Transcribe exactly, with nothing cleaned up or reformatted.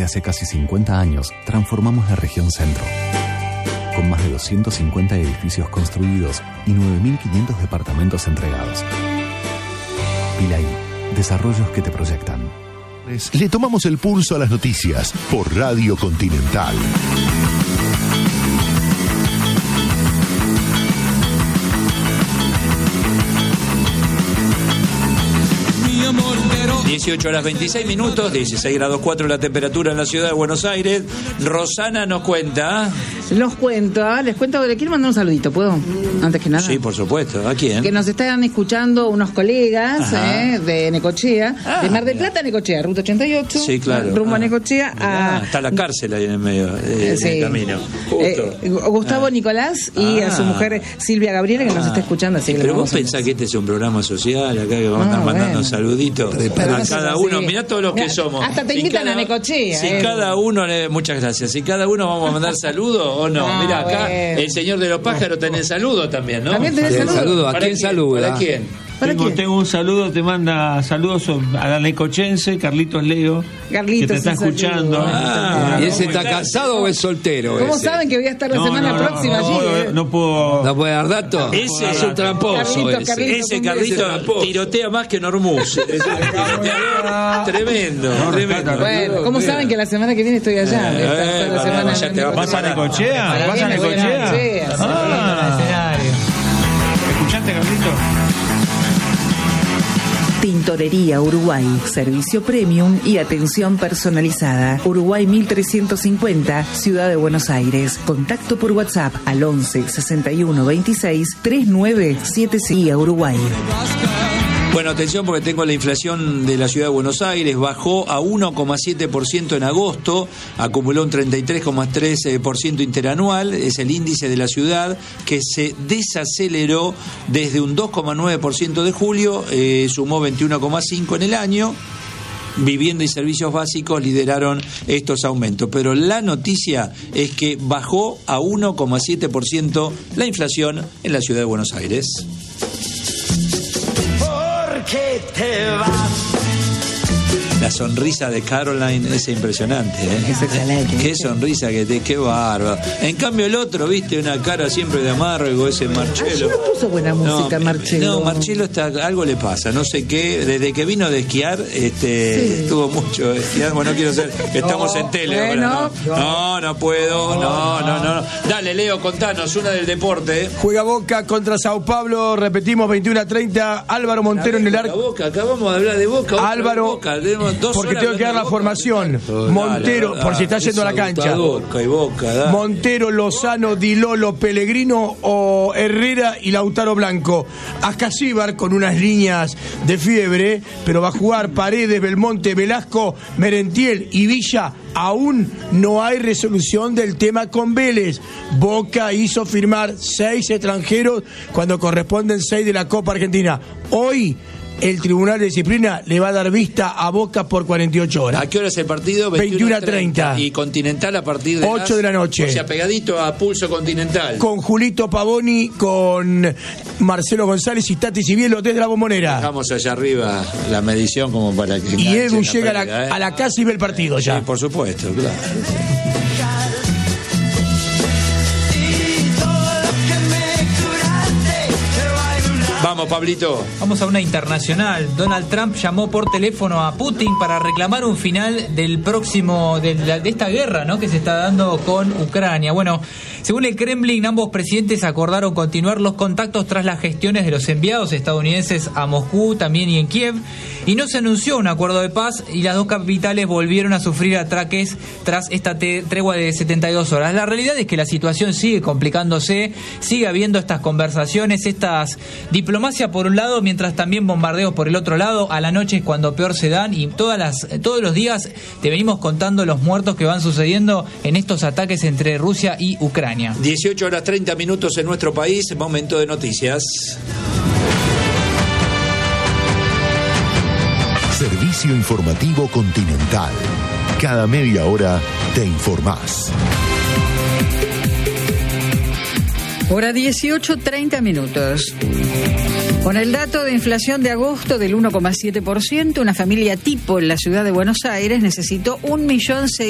hace casi cincuenta años transformamos la región centro. Con más de doscientos cincuenta edificios construidos y nueve mil quinientos departamentos entregados. Pilaí, desarrollos que te proyectan. Le tomamos el pulso a las noticias por Radio Continental. dieciocho horas veintiséis minutos, dieciséis grados cuatro la temperatura en la ciudad de Buenos Aires. Rosana nos cuenta. Los cuento, ¿eh? les cuento, le quiero mandar un saludito, ¿puedo? Antes que nada. Sí, por supuesto. ¿A quién? Que nos están escuchando unos colegas eh, de Necochea, ah, de Mar del Plata a Necochea, ruta ochenta y ocho. Sí, claro. Rumbo ah, a Necochea. Mirá, a... Está la cárcel ahí en el medio, eh, sí. en el camino. Justo. Eh, Gustavo ah. Nicolás y ah. a su mujer Silvia Gabriela, que ah. nos está escuchando. Así que Pero vos pensás que este es un programa social, acá que vamos a andar mandando bueno. saluditos Pero a cada uno. Mirá todos los que Mirá, somos. Hasta te si invitan cada, a Necochea. Si eh. cada uno, muchas gracias. Si cada uno vamos a mandar saludos o no. Ah, Mirá, acá bueno. el señor de los pájaros tenés saludos también, ¿no? También tenés saludos. Saludo. ¿A quién saluda? ¿Para quién? Tengo, tengo un saludo, te manda saludos a la necochense, Carlitos Leo, Carlitos, que te está escuchando. Ah, ¿y ese está casado o es soltero? ¿Cómo ese? saben que voy a estar la no, semana no, no, próxima no, allí? No, eh? no puedo... ¿No puede dar datos? Ese es un tramposo. Carlitos, ese Carlitos, ese Carlito tirotea más que Normus. Tremendo, no, tremendo. Bueno, ¿cómo saben que la semana que viene estoy allá? Eh, eh, la semana ya te ¿Vas a Necochea? ¿Vas a Necochea? Ah. ¿Escuchaste, Carlito? Tintorería Uruguay, servicio premium y atención personalizada. Uruguay mil trescientos cincuenta, Ciudad de Buenos Aires. Contacto por WhatsApp al once sesenta y uno veintiséis treinta y nueve setenta y seis. Uruguay. Bueno, atención porque tengo la inflación de la ciudad de Buenos Aires, bajó a uno coma siete por ciento en agosto, acumuló un treinta y tres coma tres por ciento interanual, es el índice de la ciudad que se desaceleró desde un dos coma nueve por ciento de julio, eh, sumó veintiuno coma cinco por ciento en el año. Vivienda y servicios básicos lideraron estos aumentos, pero la noticia es que bajó a uno coma siete por ciento la inflación en la ciudad de Buenos Aires. ¿Qué te vas? La sonrisa de Caroline es impresionante, ¿eh? Es excelente. Qué sonrisa que te, qué bárbaro. En cambio el otro, viste, una cara siempre de amargo, ese Marcelo. Ayer no puso buena música, no, Marcelo. No, Marcelo está, algo le pasa, no sé qué. Desde que vino de esquiar, este, sí. estuvo mucho esquiando. Bueno, no quiero ser, estamos no, en tele. Bueno, no, no, no puedo, no, no, no, no. Dale, Leo, contanos, una del deporte. ¿eh? Juega Boca contra Sao Paulo, repetimos, veintiuno a treinta. Álvaro Montero en el arco. Boca, acabamos de hablar de Boca. Álvaro, Boca. Dos porque tengo que dar la formación. Boca. Montero, dale, por si está yendo a la cancha. Boca y Boca, Montero, Lozano, Di Lolo, Pellegrino o Herrera y Lautaro Blanco. Ascasíbar con unas líneas de fiebre, pero va a jugar Paredes, Belmonte, Velasco, Merentiel y Villa. Aún no hay resolución del tema con Vélez. Boca hizo firmar seis extranjeros cuando corresponden seis de la Copa Argentina. Hoy el Tribunal de Disciplina le va a dar vista a Boca por cuarenta y ocho horas. ¿A qué hora es el partido? veintiuno a treinta. Y Continental a partir de ocho las... de la noche. O sea, pegadito a Pulso Continental. Con Julito Pavoni, con Marcelo González y Tati Cibielo desde la Bombonera. Dejamos allá arriba la medición como para que... Y Edu llega la pérdida, a, la, ¿eh? a la casa y ve el partido ya. Sí, por supuesto, claro. Vamos, Pablito. Vamos a una internacional. Donald Trump llamó por teléfono a Putin para reclamar un final del próximo, de, la, de esta guerra, ¿no?, que se está dando con Ucrania. Bueno, según el Kremlin, ambos presidentes acordaron continuar los contactos tras las gestiones de los enviados estadounidenses a Moscú, también y en Kiev, y no se anunció un acuerdo de paz y las dos capitales volvieron a sufrir ataques tras esta te- tregua de setenta y dos horas. La realidad es que la situación sigue complicándose, sigue habiendo estas conversaciones, estas diplomacia por un lado, mientras también bombardeos por el otro lado. A la noche es cuando peor se dan y todas las, todos los días te venimos contando los muertos que van sucediendo en estos ataques entre Rusia y Ucrania. dieciocho horas treinta minutos en nuestro país, momento de noticias. Servicio informativo Continental. Cada media hora te informás. Hora dieciocho, treinta minutos. Con el dato de inflación de agosto del uno coma siete por ciento, una familia tipo en la ciudad de Buenos Aires necesitó un millón